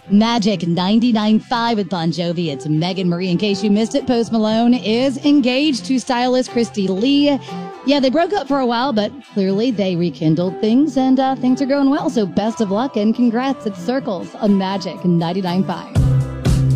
Magic 99.5 with Bon Jovi. It's Megan Marie. In case you missed it, Post Malone is engaged to stylist Christy Lee. Yeah, they broke up for a while, but clearly they rekindled things, and things are going well. So best of luck and congrats. It's Circles on Magic 99.5.